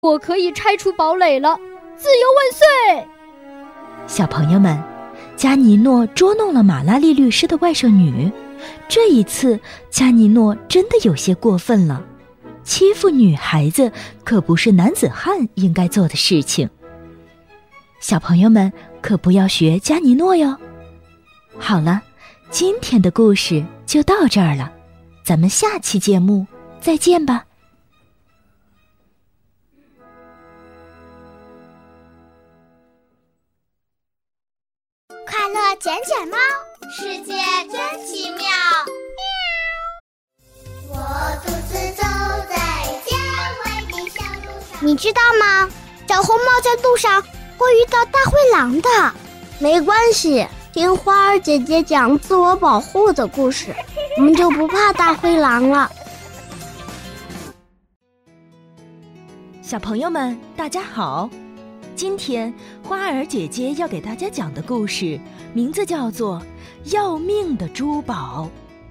我可以拆除堡垒了，自由万岁！ 小朋友们，加尼诺捉弄了马拉利律师的外甥女，这一次加尼诺真的有些过分了。欺负女孩子可不是男子汉应该做的事情。小朋友们可不要学加尼诺哟。好了，今天的故事就到这儿了，咱们下期节目再见吧。 快乐卷卷猫，世界真奇妙。我独自走在郊外的小路上。你知道吗？小红帽在路上会遇到大灰狼的。没关系，听花儿姐姐讲自我保护的故事，我们就不怕大灰狼了。 小朋友们，大家好！今天花儿姐姐要给大家讲的故事名字叫做《要命的珠宝》。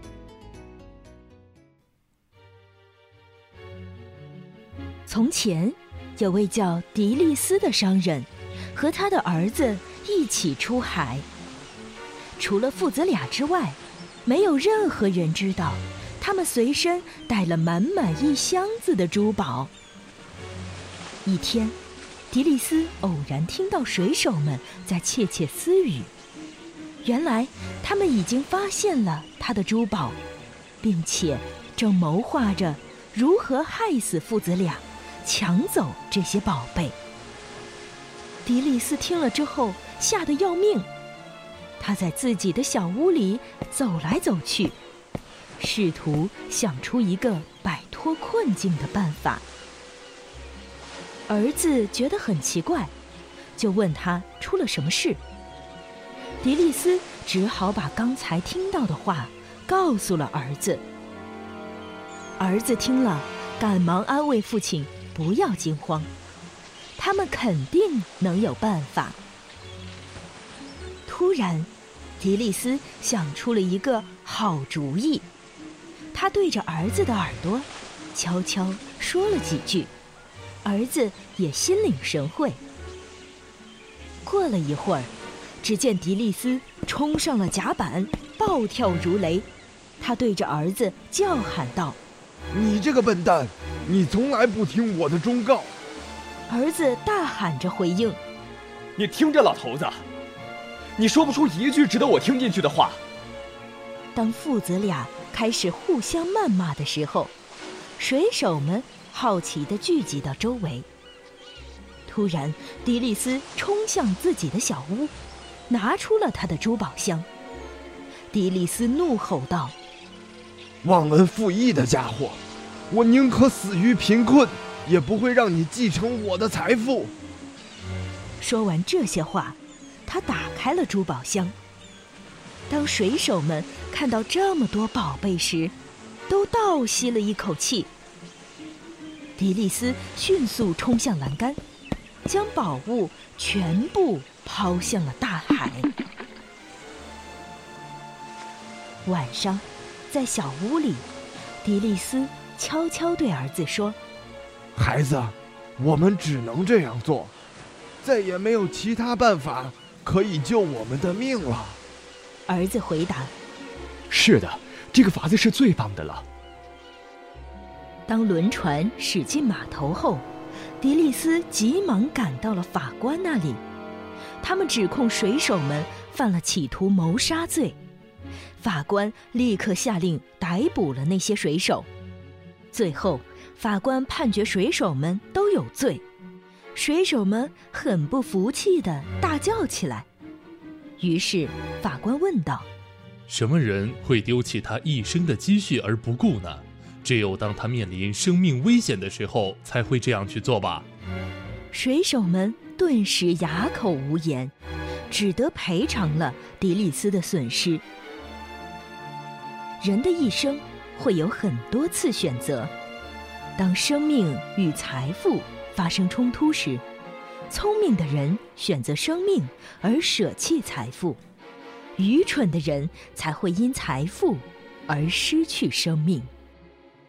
从前有位叫迪利斯的商人和他的儿子一起出海，除了父子俩之外，没有任何人知道他们随身带了满满一箱子的珠宝。一天，迪利斯偶然听到水手们在窃窃私语，原来他们已经发现了他的珠宝，并且正谋划着如何害死父子俩，抢走这些宝贝。迪利斯听了之后吓得要命，他在自己的小屋里走来走去，试图想出一个摆脱困境的办法。儿子觉得很奇怪，就问他出了什么事。迪利斯只好把刚才听到的话告诉了儿子。儿子听了，赶忙安慰父亲不要惊慌，他们肯定能有办法。突然，迪利斯想出了一个好主意，他对着儿子的耳朵悄悄说了几句，儿子也心领神会。过了一会儿，只见迪利斯冲上了甲板，暴跳如雷。他对着儿子叫喊道：“ 你这个笨蛋，你从来不听我的忠告！” 儿子大喊着回应：“ 你听着，老头子，你说不出一句值得我听进去的话。” 当父子俩开始互相谩骂的时候，水手们好奇地聚集到周围。突然，迪利斯冲向自己的小屋，拿出了他的珠宝箱。迪利斯怒吼道：“ 忘恩负义的家伙，我宁可死于贫困，也不会让你继承我的财富。” 说完这些话，他打开了珠宝箱。当水手们看到这么多宝贝时，都倒吸了一口气。迪利斯迅速冲向栏杆，将宝物全部抛向了大海。晚上，在小屋里，迪利斯悄悄对儿子说：“ 孩子，我们只能这样做，再也没有其他办法可以救我们的命了。” 儿子回答：“ 是的，这个法子是最棒的了。” 当轮船驶进码头后，迪利斯急忙赶到了法官那里。他们指控水手们犯了企图谋杀罪。法官立刻下令逮捕了那些水手。最后，法官判决水手们都有罪。水手们很不服气地大叫起来。于是法官问道：“ 什么人会丢弃他一生的积蓄而不顾呢？只有当他面临生命危险的时候才会这样去做吧？” 水手们顿时哑口无言，只得赔偿了迪利斯的损失。人的一生会有很多次选择，当生命与财富发生冲突时，聪明的人选择生命而舍弃财富，愚蠢的人才会因财富而失去生命。